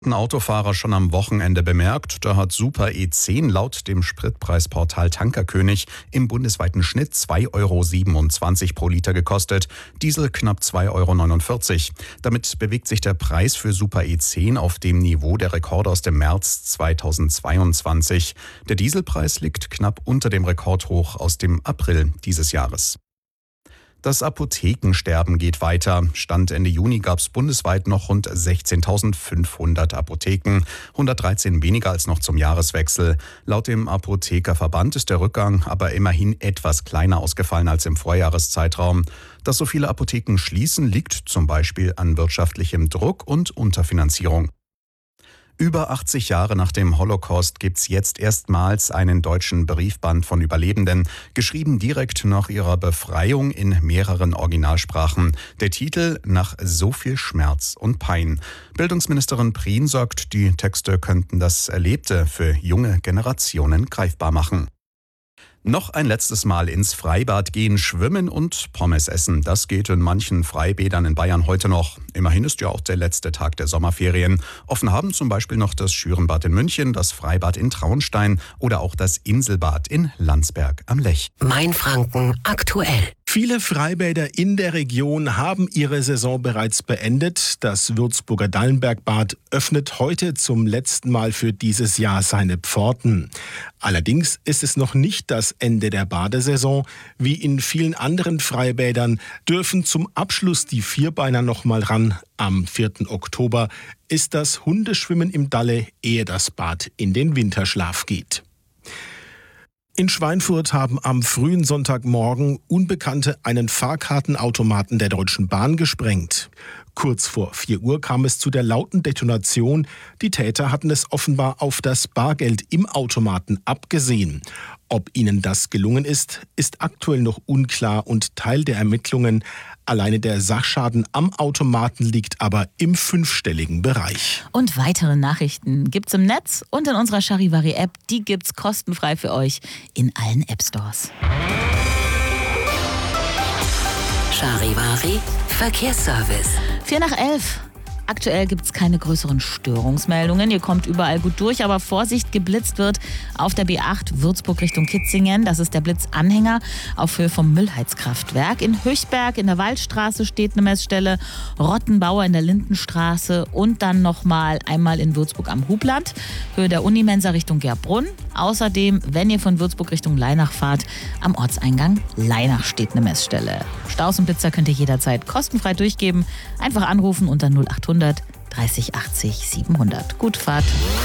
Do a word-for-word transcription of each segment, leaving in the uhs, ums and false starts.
Ein Autofahrer schon am Wochenende bemerkt, da hat Super E zehn laut dem Spritpreisportal Tankerkönig im bundesweiten Schnitt zwei Euro siebenundzwanzig pro Liter gekostet, Diesel knapp zwei Euro neunundvierzig. Damit bewegt sich der Preis für Super E zehn auf dem Niveau der Rekorde aus dem März zweitausendzweiundzwanzig. Der Dieselpreis liegt knapp unter dem Rekordhoch aus dem April dieses Jahres. Das Apothekensterben geht weiter. Stand Ende Juni gab es bundesweit noch rund sechzehntausendfünfhundert Apotheken, hundertdreizehn weniger als noch zum Jahreswechsel. Laut dem Apothekerverband ist der Rückgang aber immerhin etwas kleiner ausgefallen als im Vorjahreszeitraum. Dass so viele Apotheken schließen, liegt zum Beispiel an wirtschaftlichem Druck und Unterfinanzierung. Über achtzig Jahre nach dem Holocaust gibt's jetzt erstmals einen deutschen Briefband von Überlebenden, geschrieben direkt nach ihrer Befreiung in mehreren Originalsprachen. Der Titel »Nach so viel Schmerz und Pein«. Bildungsministerin Prien sagt, die Texte könnten das Erlebte für junge Generationen greifbar machen. Noch ein letztes Mal ins Freibad gehen, schwimmen und Pommes essen. Das geht in manchen Freibädern in Bayern heute noch. Immerhin ist ja auch der letzte Tag der Sommerferien. Offen haben zum Beispiel noch das Schürenbad in München, das Freibad in Traunstein oder auch das Inselbad in Landsberg am Lech. Mainfranken aktuell. Viele Freibäder in der Region haben ihre Saison bereits beendet. Das Würzburger Dallenbergbad öffnet heute zum letzten Mal für dieses Jahr seine Pforten. Allerdings ist es noch nicht das Ende der Badesaison. Wie in vielen anderen Freibädern dürfen zum Abschluss die Vierbeiner noch mal ran. Am vierten Oktober ist das Hundeschwimmen im Dalle, ehe das Bad in den Winterschlaf geht. In Schweinfurt haben am frühen Sonntagmorgen Unbekannte einen Fahrkartenautomaten der Deutschen Bahn gesprengt. Kurz vor vier Uhr kam es zu der lauten Detonation. Die Täter hatten es offenbar auf das Bargeld im Automaten abgesehen. Ob ihnen das gelungen ist, ist aktuell noch unklar und Teil der Ermittlungen. Alleine der Sachschaden am Automaten liegt aber im fünfstelligen Bereich. Und weitere Nachrichten gibt's im Netz und in unserer Charivari-App. Die gibt's kostenfrei für euch in allen App-Stores. Charivari Verkehrsservice. Vier nach elf. Aktuell gibt es keine größeren Störungsmeldungen. Ihr kommt überall gut durch, aber Vorsicht, geblitzt wird auf der B acht Würzburg Richtung Kitzingen. Das ist der Blitzanhänger auf Höhe vom Müllheizkraftwerk. In Höchberg in der Waldstraße steht eine Messstelle, Rottenbauer in der Lindenstraße und dann nochmal einmal in Würzburg am Hubland, Höhe der Unimensa Richtung Gerbrunn. Außerdem, wenn ihr von Würzburg Richtung Leinach fahrt, am Ortseingang Leinach steht eine Messstelle. Staus und Blitzer könnt ihr jederzeit kostenfrei durchgeben. Einfach anrufen unter null achthundert dreißig achtzig siebenhundert. Gut Fahrt.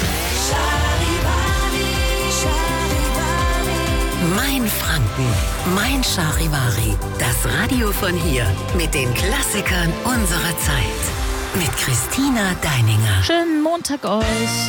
Mainfranken, mein Charivari. Das Radio von hier mit den Klassikern unserer Zeit. Mit Christina Deininger. Schönen Montag euch.